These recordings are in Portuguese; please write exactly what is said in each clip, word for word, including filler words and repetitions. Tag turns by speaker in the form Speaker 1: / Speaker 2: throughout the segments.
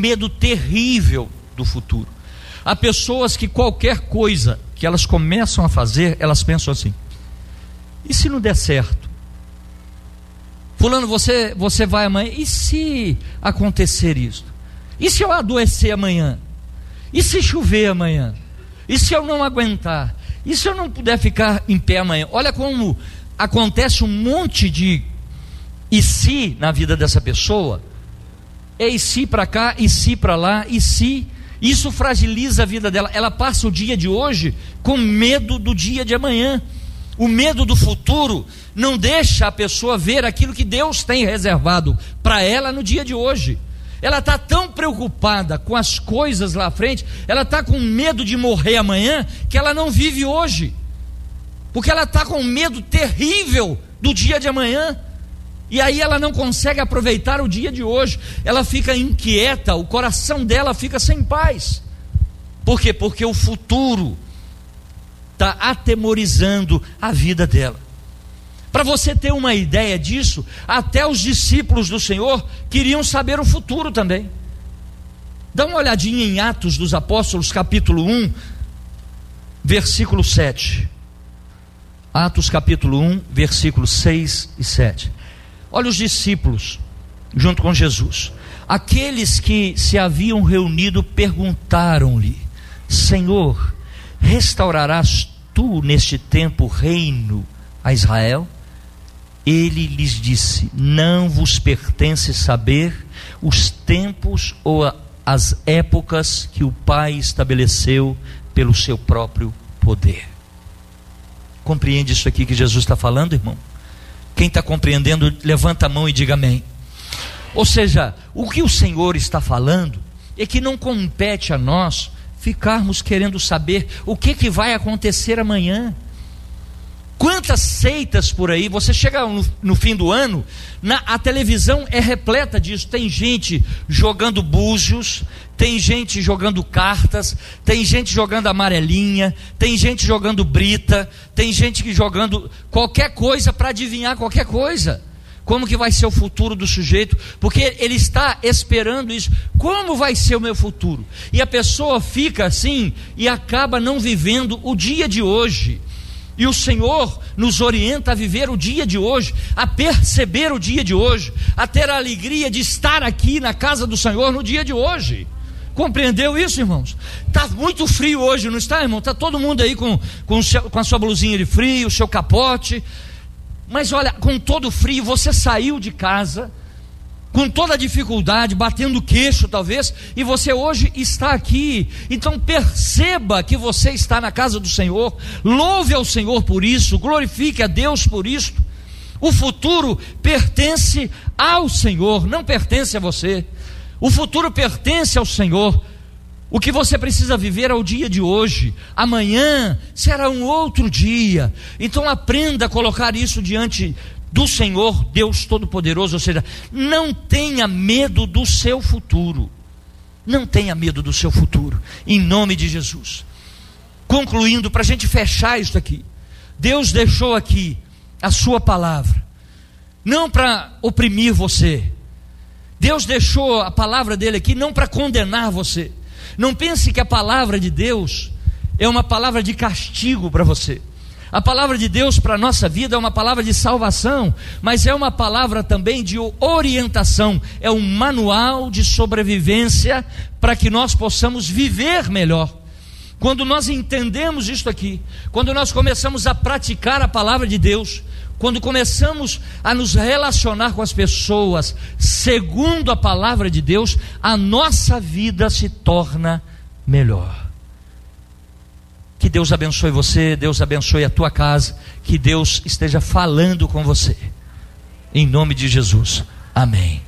Speaker 1: medo terrível do futuro. Há pessoas que qualquer coisa que elas começam a fazer, elas pensam assim: e se não der certo? Fulano, você, você vai amanhã, e se acontecer isso? E se eu adoecer amanhã? E se chover amanhã? E se eu não aguentar? E se eu não puder ficar em pé amanhã? Olha como acontece um monte de e se na vida dessa pessoa. É e se para cá, e se para lá, e se. Isso fragiliza a vida dela. Ela passa o dia de hoje com medo do dia de amanhã. O medo do futuro não deixa a pessoa ver aquilo que Deus tem reservado para ela no dia de hoje. Ela está tão preocupada com as coisas lá à frente, ela está com medo de morrer amanhã, que ela não vive hoje, porque ela está com medo terrível do dia de amanhã, e aí ela não consegue aproveitar o dia de hoje, ela fica inquieta, o coração dela fica sem paz. Por quê? Porque o futuro está atemorizando a vida dela. Para você ter uma ideia disso, até os discípulos do Senhor queriam saber o futuro também. Dá uma olhadinha em Atos dos Apóstolos, capítulo um, versículo sete. Atos capítulo um, versículos seis e sete. Olha os discípulos junto com Jesus. Aqueles que se haviam reunido perguntaram-lhe: Senhor, restaurarás tu neste tempo o reino a Israel? Ele lhes disse: não vos pertence saber os tempos ou a, as épocas que o Pai estabeleceu pelo seu próprio poder. Compreende isso aqui que Jesus está falando, irmão? Quem está compreendendo, levanta a mão e diga amém. Ou seja, o que o Senhor está falando é que não compete a nós ficarmos querendo saber o que, que vai acontecer amanhã. Quantas seitas por aí, você chega no, no fim do ano, na, a televisão é repleta disso. Tem gente jogando búzios, tem gente jogando cartas, tem gente jogando amarelinha, tem gente jogando brita, tem gente que jogando qualquer coisa para adivinhar qualquer coisa. Como que vai ser o futuro do sujeito? Porque ele está esperando isso. Como vai ser o meu futuro? E a pessoa fica assim e acaba não vivendo o dia de hoje. E o Senhor nos orienta a viver o dia de hoje, a perceber o dia de hoje, a ter a alegria de estar aqui na casa do Senhor no dia de hoje. Compreendeu isso, irmãos? Está muito frio hoje, não está, irmão? Está todo mundo aí com, com, o seu, com a sua blusinha de frio, o seu capote. Mas olha, com todo o frio, você saiu de casa, com toda a dificuldade, batendo queixo talvez, e você hoje está aqui. Então perceba que você está na casa do Senhor, louve ao Senhor por isso, glorifique a Deus por isso. O futuro pertence ao Senhor, não pertence a você. O futuro pertence ao Senhor. O que você precisa viver é o dia de hoje. Amanhã será um outro dia. Então aprenda a colocar isso diante do Senhor Deus Todo-Poderoso. Ou seja, não tenha medo do seu futuro. Não tenha medo do seu futuro, em nome de Jesus. Concluindo, para a gente fechar isso aqui, Deus deixou aqui a sua palavra, não para oprimir você. Deus deixou a palavra dele aqui não para condenar você. Não pense que a palavra de Deus é uma palavra de castigo para você. A palavra de Deus para a nossa vida é uma palavra de salvação, mas é uma palavra também de orientação, é um manual de sobrevivência para que nós possamos viver melhor. Quando nós entendemos isto aqui, quando nós começamos a praticar a palavra de Deus, quando começamos a nos relacionar com as pessoas segundo a palavra de Deus, a nossa vida se torna melhor. Que Deus abençoe você, Deus abençoe a tua casa, que Deus esteja falando com você, em nome de Jesus, amém.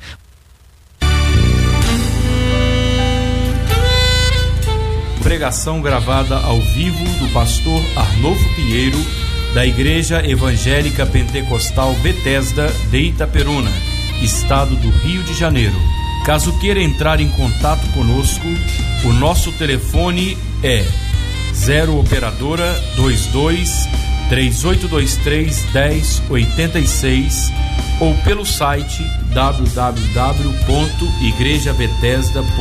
Speaker 2: Pregação gravada ao vivo do pastor Arnolfo Pinheiro, da Igreja Evangélica Pentecostal Betesda de Itaperuna, estado do Rio de Janeiro. Caso queira entrar em contato conosco, o nosso telefone é zero operadora dois dois, três oito dois três, um zero oito seis ou pelo site w w w ponto igreja betesda ponto com.